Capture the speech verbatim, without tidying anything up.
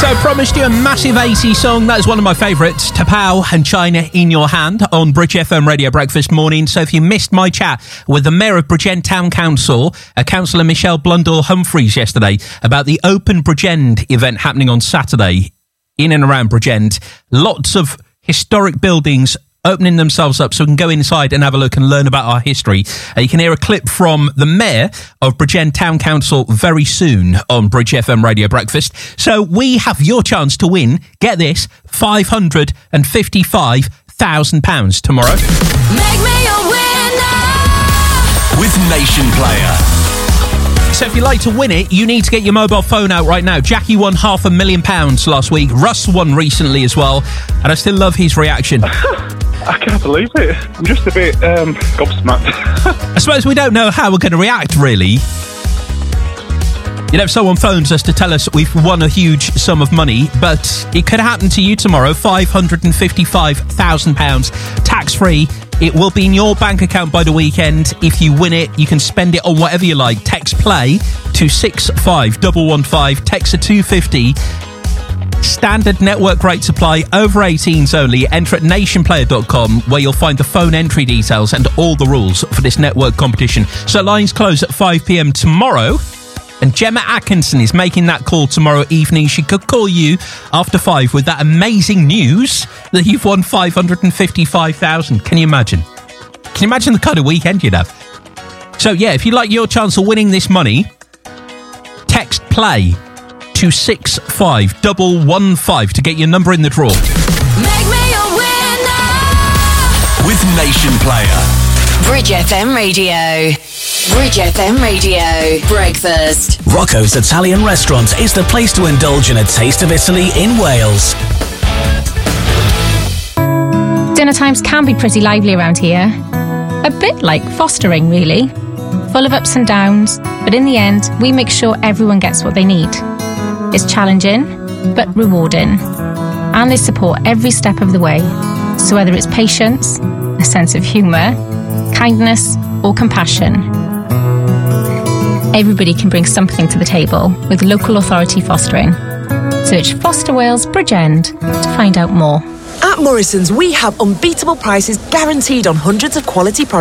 So, promised you a massive eighties song. That is one of my favourites. Tapao and China in Your Hand on Bridge F M Radio Breakfast Morning. So if you missed my chat with the Mayor of Bridgend Town Council, uh, Councillor Michelle Blundell-Humphreys yesterday, about the Open Bridgend event happening on Saturday in and around Bridgend. Lots of historic buildings opening themselves up so we can go inside and have a look and learn about our history. Uh, you can hear a clip from the Mayor of Bridgend Town Council very soon on Bridge F M Radio Breakfast. So we have your chance to win, get this, five hundred fifty-five thousand pounds tomorrow. Make me a winner with Nation Player. So if you'd like to win it, you need to get your mobile phone out right now. Jackie won half a million pounds last week. Russ won recently as well. And I still love his reaction. I can't believe it. I'm just a bit um, gobsmacked. I suppose we don't know how we're going to react, really. You know, if someone phones us to tell us we've won a huge sum of money, but it could happen to you tomorrow, five hundred fifty-five thousand pounds, tax-free. It will be in your bank account by the weekend. If you win it, you can spend it on whatever you like. Text play to six five one one five, text to two fifty. Standard network rates apply, over eighteens only. Enter at nation player dot com where you'll find the phone entry details and all the rules for this network competition. So lines close at five p.m. tomorrow. And Gemma Atkinson is making that call tomorrow evening. She could call you after five with that amazing news that you've won five hundred fifty-five thousand. Can you imagine? Can you imagine the kind of weekend you'd have? So, yeah, if you'd like your chance of winning this money, text play to six five one one five to get your number in the draw. Make me a winner with Nation Player. Bridge F M Radio. Bridge F M Radio Breakfast. Rocco's Italian Restaurant is the place to indulge in a taste of Italy in Wales. Dinner times can be pretty lively around here. A bit like fostering, really. Full of ups and downs, but in the end, we make sure everyone gets what they need. It's challenging, but rewarding. And they support every step of the way. So whether it's patience, a sense of humour, kindness, or compassion, everybody can bring something to the table with local authority fostering. Search Foster Wales Bridgend to find out more. At Morrison's, we have unbeatable prices guaranteed on hundreds of quality products.